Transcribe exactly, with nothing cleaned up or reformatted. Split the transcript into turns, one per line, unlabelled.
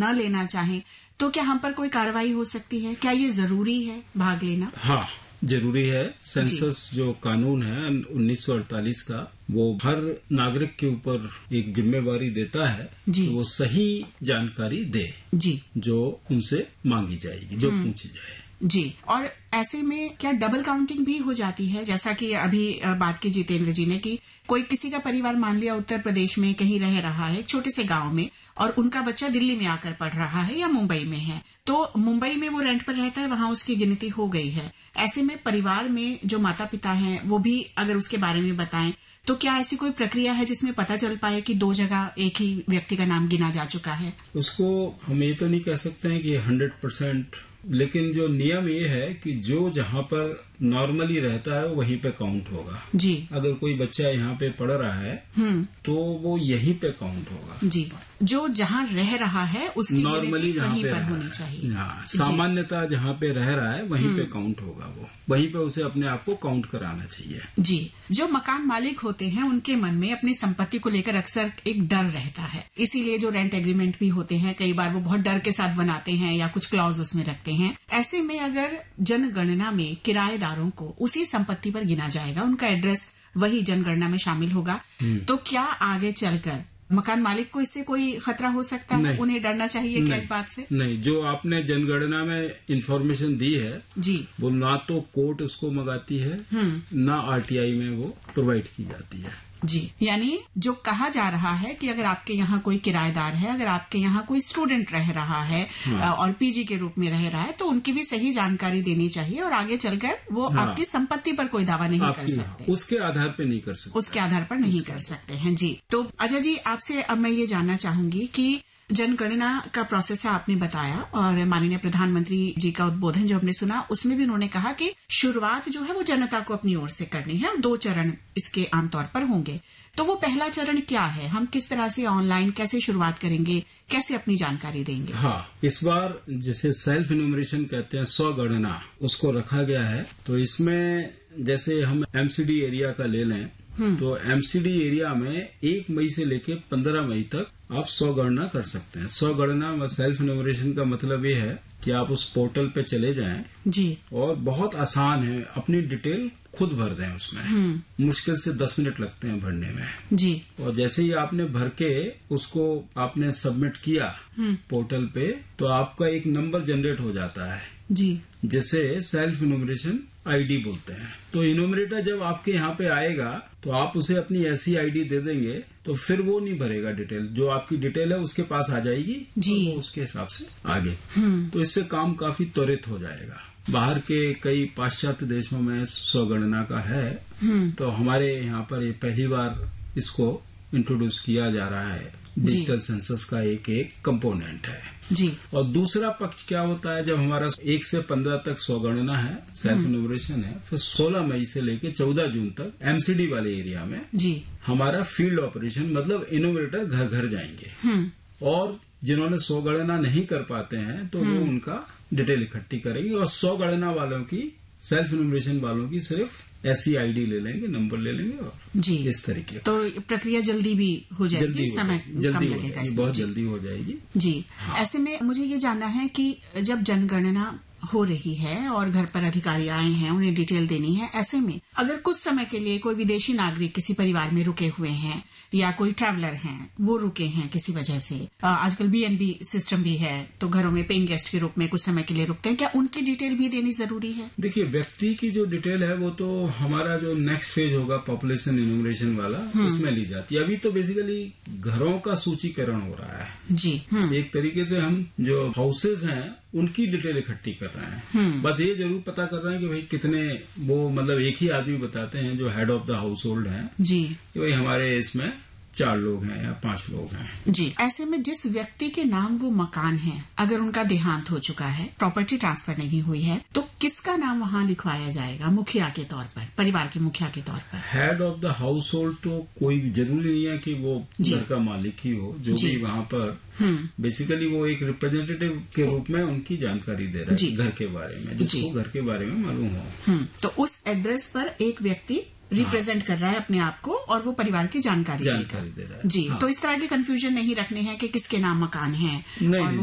न लेना चाहें तो क्या हम पर कोई कार्रवाई हो सकती है? क्या ये जरूरी है भाग लेना?
हाँ, जरूरी है। सेंसस जो कानून है उन्नीस सौ अड़तालीस का, वो हर नागरिक के ऊपर एक जिम्मेवारी देता है कि वो सही जानकारी दे
जी
जो उनसे मांगी जाएगी, जो पूछी जाए
जी। और ऐसे में क्या डबल काउंटिंग भी हो जाती है? जैसा कि अभी बात की जितेंद्र जी ने कि कोई किसी का परिवार मान लिया उत्तर प्रदेश में कहीं रह रहा है, छोटे से गांव में, और उनका बच्चा दिल्ली में आकर पढ़ रहा है या मुंबई में है, तो मुंबई में वो रेंट पर रहता है, वहां उसकी गिनती हो गई है। ऐसे में परिवार में जो माता पिता हैं वो भी अगर उसके बारे में बताएं तो क्या ऐसी कोई प्रक्रिया है जिसमें पता चल पाए कि दो जगह एक ही व्यक्ति का नाम गिना जा चुका है?
उसको हम ये तो नहीं कह सकते हैं कि हंड्रेड परसेंट, लेकिन जो नियम ये है कि जो जहाँ पर नॉर्मली रहता है वहीं पे काउंट होगा
जी।
अगर कोई बच्चा यहाँ पे पढ़ रहा है तो वो यहीं पे काउंट होगा
जी। जो जहाँ रह रहा है उसकी
नॉर्मली
वहीं पर होनी चाहिए।
हाँ, सामान्यता जहाँ पे रह रहा है वहीं पे काउंट होगा, वो वहीं पे उसे अपने आप को काउंट कराना चाहिए
जी। जो मकान मालिक होते हैं उनके मन में अपनी संपत्ति को लेकर अक्सर एक डर रहता है, इसीलिए जो रेंट एग्रीमेंट भी होते हैं कई बार वो बहुत डर के साथ बनाते हैं या कुछ क्लॉज उसमें रखते हैं। ऐसे में अगर जनगणना में किराएदारों को उसी संपत्ति पर गिना जाएगा, उनका एड्रेस वही जनगणना में शामिल होगा, तो क्या आगे चलकर मकान मालिक को इससे कोई खतरा हो सकता है? उन्हें डरना चाहिए क्या इस बात से?
नहीं, जो आपने जनगणना में इंफॉर्मेशन दी है
जी,
वो ना तो कोर्ट उसको मंगाती है ना आरटीआई में वो प्रोवाइड की जाती है
जी। यानी जो कहा जा रहा है कि अगर आपके यहाँ कोई किराएदार है, अगर आपके यहाँ कोई स्टूडेंट रह रहा है हाँ। और पीजी के रूप में रह रहा है, तो उनकी भी सही जानकारी देनी चाहिए और आगे चलकर वो हाँ। आपकी संपत्ति पर कोई दावा नहीं कर सकते,
उसके आधार पर नहीं कर सकते,
उसके आधार पर नहीं कर सकते हैं जी। तो अजय जी, आपसे अब मैं ये जानना चाहूंगी कि जनगणना का प्रोसेस है, आपने बताया, और माननीय प्रधानमंत्री जी का उद्बोधन जो हमने सुना उसमें भी उन्होंने कहा कि शुरुआत जो है वो जनता को अपनी ओर से करनी है और दो चरण इसके आमतौर पर होंगे। तो वो पहला चरण क्या है? हम किस तरह से ऑनलाइन कैसे शुरुआत करेंगे, कैसे अपनी जानकारी देंगे?
हाँ, इस बार जिसे सेल्फ इन्यूमरेशन कहते हैं, स्वगणना, उसको रखा गया है। तो इसमें जैसे हम एमसीडी एरिया का ले लें तो एमसीडी एरिया में एक मई से लेके पंद्रह मई तक आप स्वगणना कर सकते हैं। स्वगणना व सेल्फ इन्यूमरेशन का मतलब ये है कि आप उस पोर्टल पे चले जाएं
जी, और
बहुत आसान है, अपनी डिटेल खुद भर दें उसमें, मुश्किल से दस मिनट लगते हैं भरने में
जी।
और जैसे ही आपने भर के उसको आपने सबमिट किया पोर्टल पे, तो आपका एक नंबर जनरेट हो जाता है
जी,
जिसे सेल्फ इन्यूमरेशन आईडी बोलते हैं। तो इन्यूमरेटर जब आपके यहाँ पे आएगा तो आप उसे अपनी ऐसी आईडी दे देंगे तो फिर वो नहीं भरेगा डिटेल, जो आपकी डिटेल है उसके पास आ जाएगी जी, तो वो उसके हिसाब से आगे। तो इससे काम काफी त्वरित हो जाएगा। बाहर के कई पाश्चात्य देशों में स्वगणना का है, तो हमारे यहाँ पर ये पहली बार इसको इंट्रोड्यूस किया जा रहा है। डिजिटल सेंसस का एक एक कंपोनेंट है
जी।
और दूसरा पक्ष क्या होता है, जब हमारा एक से पंद्रह तक स्वगणना है, सेल्फ इन्यूमरेशन है, फिर सोलह मई से लेके चौदह जून तक एमसीडी वाले एरिया में जी हमारा फील्ड ऑपरेशन, मतलब इन्यूमरेटर घर घर जाएंगे और जिन्होंने स्वगणना नहीं कर पाते हैं तो वो उनका डिटेल इकट्ठी करेंगे और स्वगणना वालों की, सेल्फ इन्यूमरेशन वालों की सिर्फ ऐसी आईडी ले लेंगे, नंबर ले लेंगे और जी इस तरीके।
तो प्रक्रिया जल्दी भी हो जाएगी,
जल्दी
समय
जल्दी
कम लगेगा,
बहुत जल्दी हो जाएगी
जी।
हाँ।
ऐसे में मुझे ये जानना है कि जब जनगणना हो रही है और घर पर अधिकारी आए हैं, उन्हें डिटेल देनी है, ऐसे में अगर कुछ समय के लिए कोई विदेशी नागरिक किसी परिवार में रुके हुए हैं या कोई ट्रैवलर हैं, वो रुके हैं किसी वजह से, आजकल बीएनबी सिस्टम भी है तो घरों में पेइंग गेस्ट के रूप में कुछ समय के लिए रुकते हैं, क्या उनकी डिटेल भी देनी जरूरी है?
देखिए, व्यक्ति की जो डिटेल है वो तो हमारा जो नेक्स्ट फेज होगा पॉपुलेशन इन्यूमरेशन वाला, उसमें ली जाती है। अभी तो बेसिकली घरों का सूचीकरण हो रहा है
जी।
एक तरीके से हम जो हाउसेज हैं उनकी डिटेल इकट्ठी कर रहे हैं। बस ये जरूर पता कर रहे हैं कि भाई कितने, वो मतलब एक ही आदमी बताते हैं जो head of the house hold है
जी,
कि भाई हमारे इसमें चार लोग हैं या पांच लोग हैं
जी। ऐसे में जिस व्यक्ति के नाम वो मकान है, अगर उनका देहांत हो चुका है, प्रॉपर्टी ट्रांसफर नहीं हुई है, तो किसका नाम वहाँ लिखवाया जाएगा? मुखिया के तौर पर, परिवार के मुखिया के तौर पर?
Head of the house hold तो कोई भी जरूरी नहीं है कि वो घर का मालिक ही हो, जो भी वहाँ पर बेसिकली वो एक रिप्रेजेंटेटिव के रूप में उनकी जानकारी दे रहा है घर के बारे में, जिसको घर के बारे में मालूम हो।
तो उस एड्रेस पर एक व्यक्ति रिप्रेजेंट कर रहा है अपने आप को और वो परिवार की जानकारी
जानकारी दे रहा है
जी। हाँ। तो इस तरह के कंफ्यूजन नहीं रखने हैं कि किसके नाम मकान है।
नहीं, और